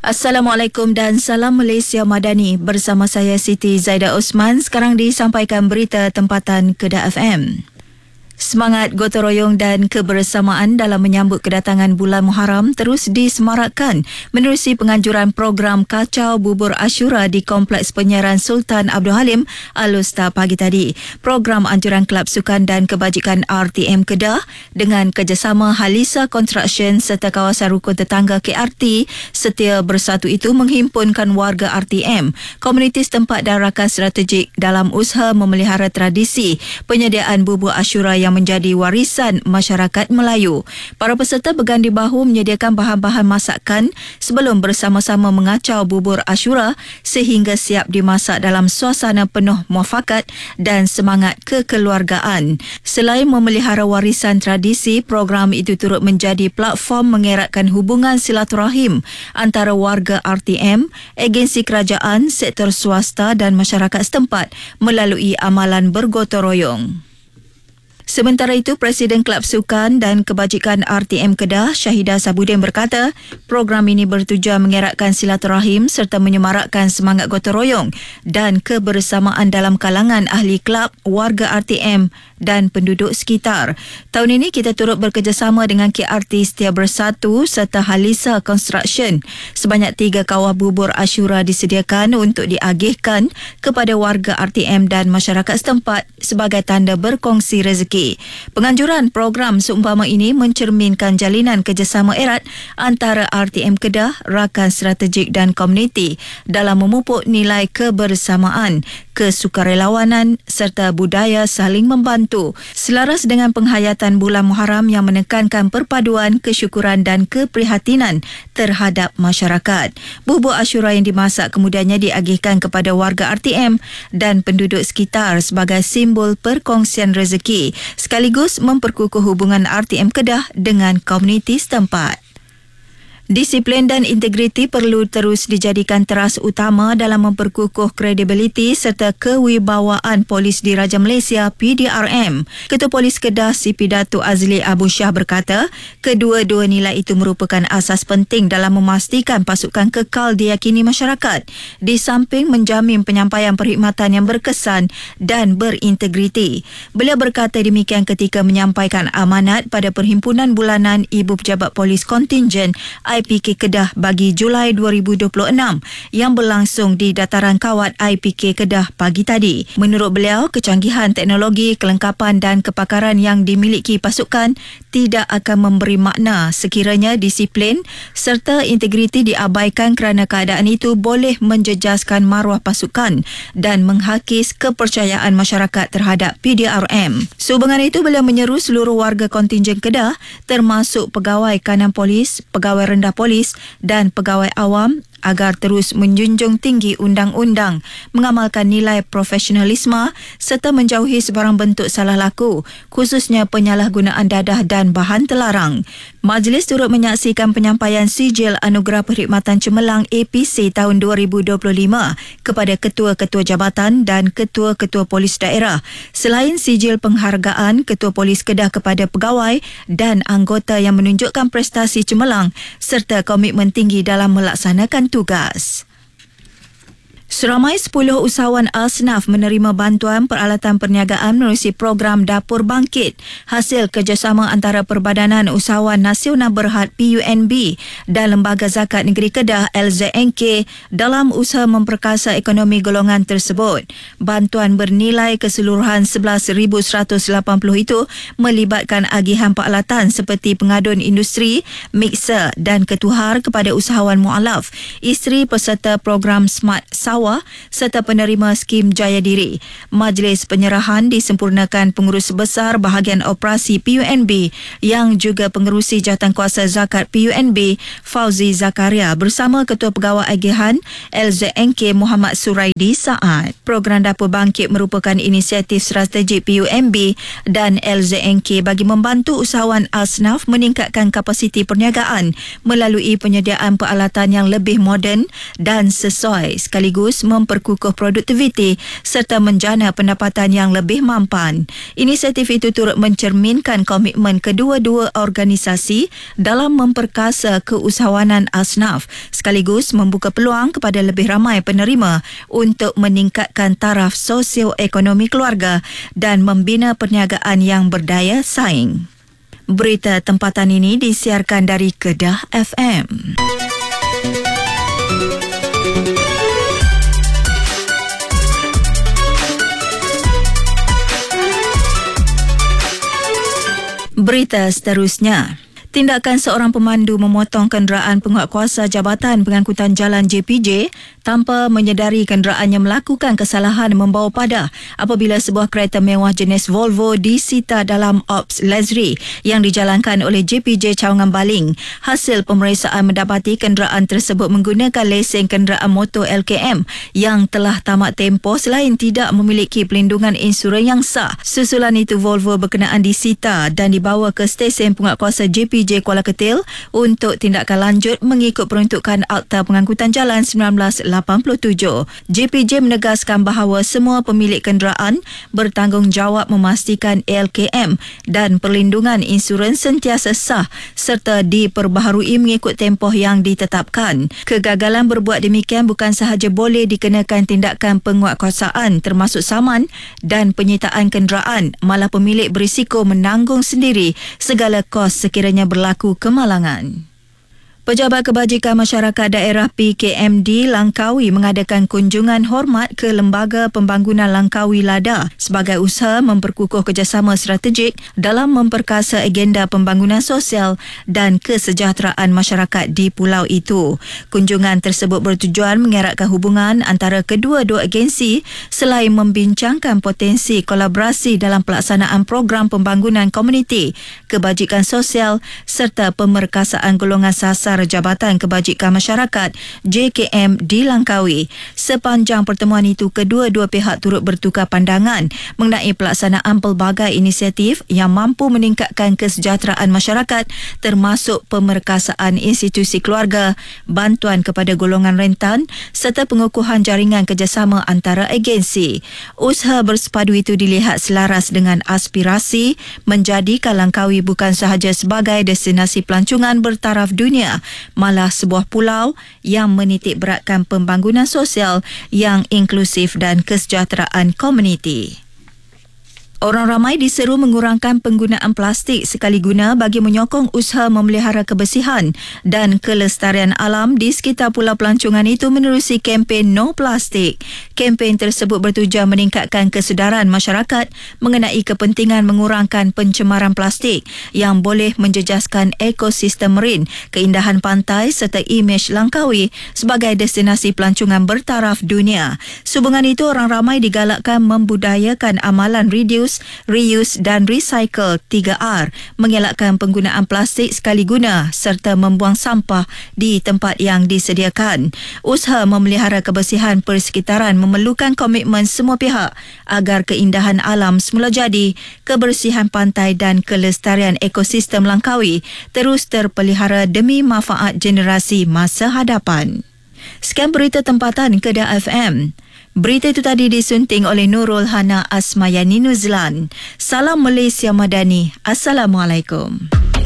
Assalamualaikum dan salam Malaysia Madani. Bersama saya Siti Zaida Osman. Sekarang disampaikan berita tempatan Kedah FM. Semangat gotong royong dan kebersamaan dalam menyambut kedatangan bulan Muharram terus disemarakkan menerusi penganjuran program Kacau Bubur Ashura di Kompleks Penyiaran Sultan Abdul Halim Al-Usta pagi tadi. Program anjuran Kelab Sukan dan Kebajikan RTM Kedah dengan kerjasama Halisa Construction serta kawasan rukun tetangga KRT Setia Bersatu itu menghimpunkan warga RTM, komuniti setempat dan rakan strategik dalam usaha memelihara tradisi penyediaan bubur Ashura yang menjadi warisan masyarakat Melayu. Para peserta berganding bahu menyediakan bahan-bahan masakan sebelum bersama-sama mengacau bubur Ashura sehingga siap dimasak dalam suasana penuh muafakat dan semangat kekeluargaan. Selain memelihara warisan tradisi, program itu turut menjadi platform mengeratkan hubungan silaturahim antara warga RTM, agensi kerajaan, sektor swasta dan masyarakat setempat melalui amalan bergotong royong. Sementara itu, Presiden Kelab Sukan dan Kebajikan RTM Kedah, Syahidah Sabudin berkata, program ini bertujuan mengeratkan silaturahim serta menyemarakkan semangat gotong royong dan kebersamaan dalam kalangan ahli kelab, warga RTM dan penduduk sekitar. Tahun ini kita turut bekerjasama dengan KRT Setia Bersatu serta Halisa Construction. Sebanyak 3 kawah bubur Ashura disediakan untuk diagihkan kepada warga RTM dan masyarakat setempat sebagai tanda berkongsi rezeki. Penganjuran program seumpama ini mencerminkan jalinan kerjasama erat antara RTM Kedah, rakan strategik dan komuniti dalam memupuk nilai kebersamaan, kesukarelawanan serta budaya saling membantu selaras dengan penghayatan bulan Muharram yang menekankan perpaduan, kesyukuran dan keprihatinan terhadap masyarakat. Bubur Ashura yang dimasak kemudiannya diagihkan kepada warga RTM dan penduduk sekitar sebagai simbol perkongsian rezeki sekaligus memperkukuh hubungan RTM Kedah dengan komuniti setempat. Disiplin dan integriti perlu terus dijadikan teras utama dalam memperkukuh kredibiliti serta kewibawaan Polis Diraja Malaysia PDRM. Ketua Polis Kedah CP Datuk Azli Abu Shah berkata, kedua-dua nilai itu merupakan asas penting dalam memastikan pasukan kekal diyakini masyarakat, di samping menjamin penyampaian perkhidmatan yang berkesan dan berintegriti. Beliau berkata demikian ketika menyampaikan amanat pada Perhimpunan Bulanan Ibu Pejabat Polis Kontingen IPK Kedah bagi Julai 2026 yang berlangsung di Dataran Kawat IPK Kedah pagi tadi. Menurut beliau, kecanggihan teknologi, kelengkapan dan kepakaran yang dimiliki pasukan tidak akan memberi makna sekiranya disiplin serta integriti diabaikan kerana keadaan itu boleh menjejaskan maruah pasukan dan menghakis kepercayaan masyarakat terhadap PDRM. Sehubungan itu, beliau menyeru seluruh warga kontingen Kedah termasuk pegawai kanan polis, pegawai rendah polis dan pegawai awam agar terus menjunjung tinggi undang-undang, mengamalkan nilai profesionalisme serta menjauhi sebarang bentuk salah laku, khususnya penyalahgunaan dadah dan bahan terlarang. Majlis turut menyaksikan penyampaian sijil Anugerah Perkhidmatan Cemerlang APC tahun 2025 kepada ketua-ketua jabatan dan ketua-ketua polis daerah. Selain sijil penghargaan Ketua Polis Kedah kepada pegawai dan anggota yang menunjukkan prestasi cemerlang serta komitmen tinggi dalam melaksanakan tugas. Seramai 10 usahawan asnaf menerima bantuan peralatan perniagaan menerusi program Dapur Bangkit hasil kerjasama antara Perbadanan Usahawan Nasional Berhad PUNB dan Lembaga Zakat Negeri Kedah LZNK dalam usaha memperkasa ekonomi golongan tersebut. Bantuan bernilai keseluruhan 11,180 itu melibatkan agihan peralatan seperti pengadun industri, mixer dan ketuhar kepada usahawan mualaf, isteri peserta program Smart Sawah serta penerima skim Jaya Diri. Majlis penyerahan disempurnakan Pengurus Besar Bahagian Operasi PUNB yang juga Pengerusi Jawatankuasa Zakat PUNB Fauzi Zakaria bersama Ketua Pegawai Agihan LZNK Muhammad Suraidi Saad. Program Dapur Bangkit merupakan inisiatif strategik PUNB dan LZNK bagi membantu usahawan asnaf meningkatkan kapasiti perniagaan melalui penyediaan peralatan yang lebih moden dan sesuai sekaligus terus memperkukuh produktiviti serta menjana pendapatan yang lebih mampan. Inisiatif itu turut mencerminkan komitmen kedua-dua organisasi dalam memperkasa keusahawanan asnaf sekaligus membuka peluang kepada lebih ramai penerima untuk meningkatkan taraf sosioekonomi keluarga dan membina perniagaan yang berdaya saing. Berita tempatan ini disiarkan dari Kedah FM. Berita seterusnya. Tindakan seorang pemandu memotong kenderaan penguatkuasa Jabatan Pengangkutan Jalan JPJ tanpa menyedari kenderaannya melakukan kesalahan membawa padah apabila sebuah kereta mewah jenis Volvo disita dalam Ops Lesri yang dijalankan oleh JPJ Cawangan Baling. Hasil pemeriksaan mendapati kenderaan tersebut menggunakan lesen kenderaan motor LKM yang telah tamat tempoh selain tidak memiliki pelindungan insurans yang sah. Susulan itu Volvo berkenaan disita dan dibawa ke stesen penguatkuasa JPJ Kuala Ketil untuk tindakan lanjut mengikut peruntukan Akta Pengangkutan Jalan 1987. JPJ menegaskan bahawa semua pemilik kenderaan bertanggungjawab memastikan LKM dan perlindungan insurans sentiasa sah serta diperbaharui mengikut tempoh yang ditetapkan. Kegagalan berbuat demikian bukan sahaja boleh dikenakan tindakan penguatkuasaan termasuk saman dan penyitaan kenderaan, malah pemilik berisiko menanggung sendiri segala kos sekiranya berlaku kemalangan. Pejabat Kebajikan Masyarakat Daerah PKMD Langkawi mengadakan kunjungan hormat ke Lembaga Pembangunan Langkawi LADA sebagai usaha memperkukuh kerjasama strategik dalam memperkasa agenda pembangunan sosial dan kesejahteraan masyarakat di pulau itu. Kunjungan tersebut bertujuan mengeratkan hubungan antara kedua-dua agensi selain membincangkan potensi kolaborasi dalam pelaksanaan program pembangunan komuniti, kebajikan sosial serta pemerkasaan golongan sasar Jabatan Kebajikan Masyarakat JKM di Langkawi. Sepanjang pertemuan itu, kedua-dua pihak turut bertukar pandangan mengenai pelaksanaan pelbagai inisiatif yang mampu meningkatkan kesejahteraan masyarakat termasuk pemerkasaan institusi keluarga, bantuan kepada golongan rentan serta pengukuhan jaringan kerjasama antara agensi. Usaha bersepadu itu dilihat selaras dengan aspirasi menjadikan Langkawi bukan sahaja sebagai destinasi pelancongan bertaraf dunia, malah sebuah pulau yang menitik beratkan pembangunan sosial yang inklusif dan kesejahteraan komuniti. Orang ramai diseru mengurangkan penggunaan plastik sekali guna bagi menyokong usaha memelihara kebersihan dan kelestarian alam di sekitar pulau pelancongan itu menerusi kempen No Plastik. Kempen tersebut bertujuan meningkatkan kesedaran masyarakat mengenai kepentingan mengurangkan pencemaran plastik yang boleh menjejaskan ekosistem marin, keindahan pantai serta imej Langkawi sebagai destinasi pelancongan bertaraf dunia. Sehubungan itu, orang ramai digalakkan membudayakan amalan reuse dan recycle 3R, mengelakkan penggunaan plastik sekali guna serta membuang sampah di tempat yang disediakan. Usaha memelihara kebersihan persekitaran memerlukan komitmen semua pihak agar keindahan alam semula jadi, kebersihan pantai dan kelestarian ekosistem Langkawi terus terpelihara demi manfaat generasi masa hadapan. Sekian berita tempatan Kedah FM. Berita itu tadi disunting oleh Nurul Hana Asmayani Nuzlan. Salam Malaysia Madani. Assalamualaikum.